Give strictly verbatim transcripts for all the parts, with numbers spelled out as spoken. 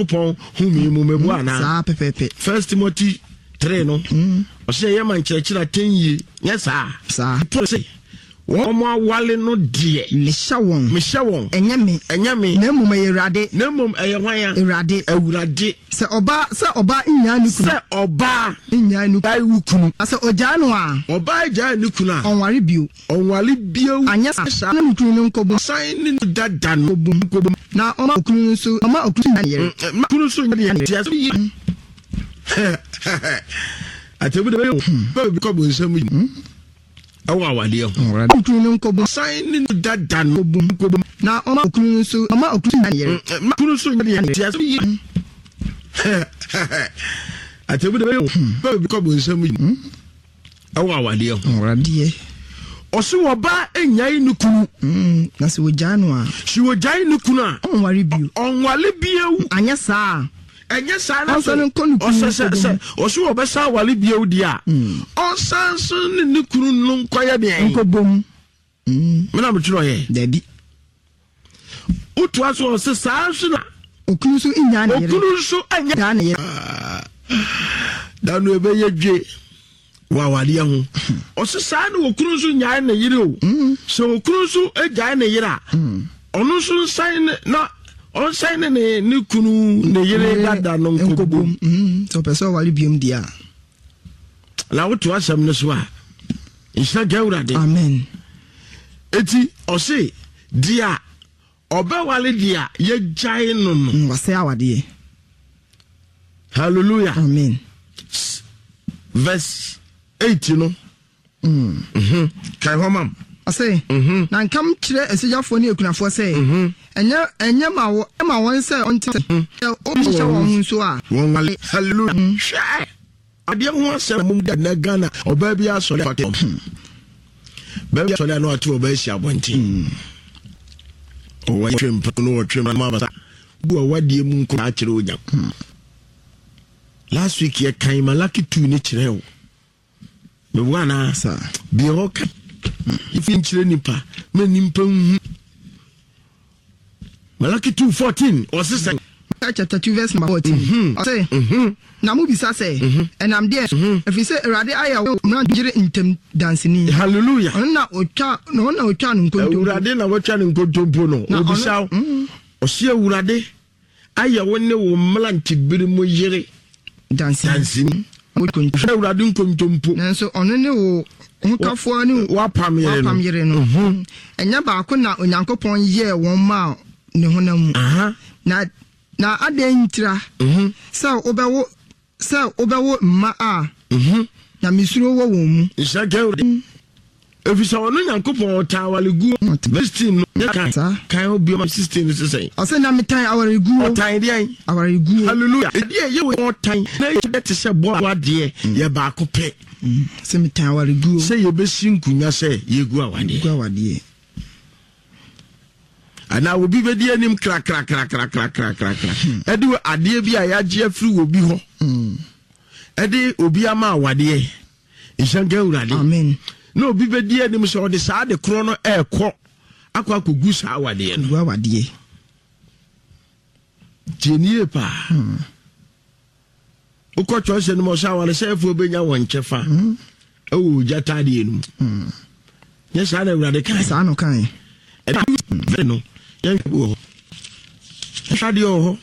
upon whom you mebuana. First Timothy three no. O say ye man church ten ye. Yes sir. Sir. Say one more wale no dear. Misha won. Misha won. Enyame. Enyame. Nemu me irade. Nemu eyawanya. Irade. Ewurade. Se oba se oba inya nukunu. Se oba inya nukunu. Ase oja no a. Oba eja nukunu a. Onware bio. Onware bio. Anya sa na nukunu no nkobo. Sign ni dada no nkobo. Na oma okunu so oma okunu na yere. Ma okunu so na yere. Atebu de be ko bo nsam yi. Awa awade ho. Okunu no nkobo. Sign ni dada no nkobo. Na oma okunu so oma okunu na yere. Ma okunu so na yere. Atebu de be ko bo nsam yi. Awa awade ho. Awade. Osu oba enyai nukunu. Mm, na se oja no a. Si ojai nukunu a. Onware bio. Onwale bio. Anya sa. Enye sa na so osa se se osu oba sa wale bio dia. Osan so ne nukunu no nkoya de en. Nkobom. Mm. Mena mturo ye. Dabi. Utu aso se sa so na. Okunu so inya na yere. Okunu so anya na yere. Danu ebe ye dwe. Wa wale ho. Oso sa na okunu so nya na yere o. So okunu so eja na yere a. Onu so sign na on sign ne ne kunu ne yere dada no nkobom. Mm. So person wale biom dia. La wotu asem ne so a. Insha gawrade. Amen. Eti o se dia oba wale dia ye jai no no. Wase awade. Hallelujah. Amen. Verse eight no. Mm. Mhm. Kai homam. Ase. Mhm. Na nkam kire esejafo ne ekunafo se. Mhm. Enye enye ma wo ma won se on te. O bi se won so a. Won wale. Hallelujah. Sha. Ade ho asem mum da na Ghana oba bi asole pate. Ba bi asole no atu oba esi abonti. O wa twem no wo twem ma basa. Bu o wadie mu nko a kire onya. Last week ye kan Malaki two ni kire o. Me wana sa bi o ka. If in kire nipa, me nimpa hu. Malaki two fourteen or sister chapter two verse number fourteen. I say, mhm. Na mu bisa say, and I'm there. If you say Rade aya wo na jire intem dancing. Hallelujah. Na otwa, no na otwa nkonto. Rade na watwa nkonto no. Obisa o se Rade aya wo ne wo mlanti biri mo yire dancing. Dancing. Nkonto. Rade nkonto mpo. Nanso ono ne wo nkafo ni wapam yire no. Wapam yire no. Enya ba ko na Onyankopon ye won ma ne honam. Aha. Na na adentira mhm sa obewo sa obewo ma a mhm na misuro wo wo mu isa gawde efisa wono Nyankopon tawale gu sixteen no kan kan obi ma sixteen so say o say na metan aware gu o tan de an aware gu hallelujah e de ye wo tan na ye beti se bo awade ye ba ko pe se metan aware gu say ye be sinkunya say ye gu awade gu awade ana obi be di anim kra kra kra kra kra kra kra kra edi ade bi a ya je afiri obi ho mm edi obi ama awade inshange urade amen no obi be di anim so de saa de kro no ekọ akọ akogu saa awade no awade jenie pa uko chose no mo saa wale sefo obenya won chefa ewo jata de enum yes saa na urade kan saa no kan edi no yan wo shadi o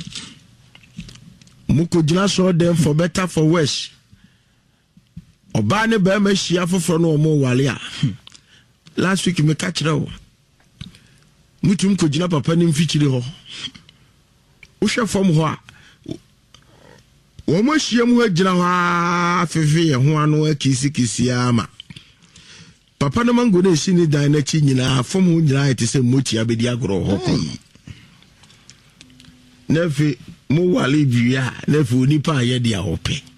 muko jina so dem for better for worse oba ne ba ma hia foforo no mo wale a last week me ka kire wo mutum ko jina papa ne mfikiri ho wo hwe fom ho a wo mo hia mu agina ho afefe ye ho ano akisi kisi ama papa no mango na esi ni dan na chi nyina fom ho nyina ete se mochi abedi agro ho ko nefi mo wale bia nefi onipa ye dia hope